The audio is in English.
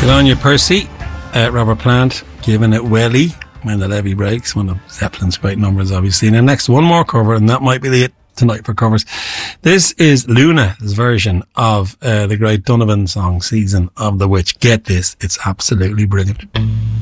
Good on you, Percy. Robert Plant giving it welly when the levee breaks. One of Zeppelin's great numbers, obviously. And next, one more cover, and that might be it tonight for covers. This is Luna's version of the great Donovan song, Season of the Witch. Get this, it's absolutely brilliant.